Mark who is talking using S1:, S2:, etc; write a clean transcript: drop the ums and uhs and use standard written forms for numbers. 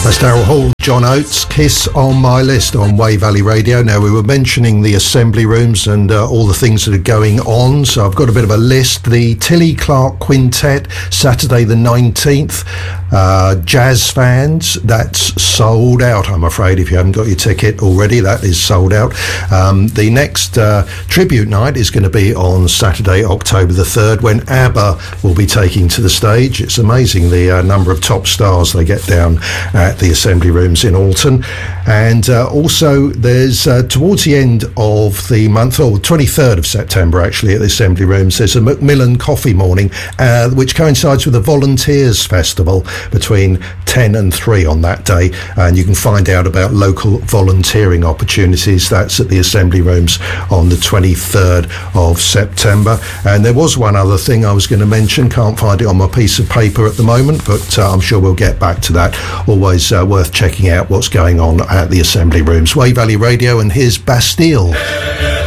S1: Daryl Hall, John Oates, Kiss on My List on Way Valley Radio. Now, we were mentioning the assembly rooms and all the things that are going on, so I've got a bit of a list. The Tilly Clark Quintet, Saturday the 19th. Jazz fans, that's sold out, I'm afraid. If you haven't got your ticket already, that is sold out. The next tribute night is going to be on Saturday, October the 3rd, when ABBA will be taking to the stage. It's amazing the number of top stars they get down at the Assembly Rooms in Alton. And also there's towards the end of the month, or 23rd of September actually, at the Assembly Rooms, there's a Macmillan Coffee Morning, which coincides with the Volunteers Festival between 10 and 3 on that day, and you can find out about local volunteering opportunities. That's at the Assembly Rooms on the 23rd of September. And there was one other thing I was going to mention, can't find it on my piece of paper at the moment, but I'm sure we'll get back to that. Always worth checking out what's going on at the Assembly Rooms. Way Valley Radio, and here's Bastille.